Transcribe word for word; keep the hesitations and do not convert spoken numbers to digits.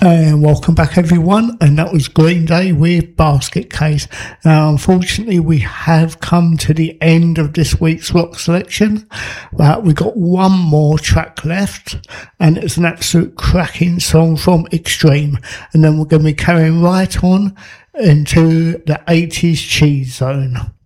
And welcome back everyone, and that was Green Day with Basket Case. Now unfortunately we have come to the end of this week's rock selection, but we've got one more track left, and it's an absolute cracking song from Extreme, and then we're going to be carrying right on into the eighties cheese zone.